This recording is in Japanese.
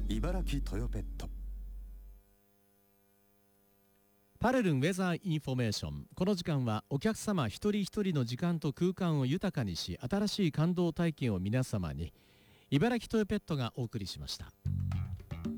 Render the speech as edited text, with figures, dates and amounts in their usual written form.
茨城トヨペット。 パレルンウェザーインフォメーション。この時間はお客様一人一人の時間と空間を豊かにし、新しい感動体験を皆様に、茨城トヨペットがお送りしました。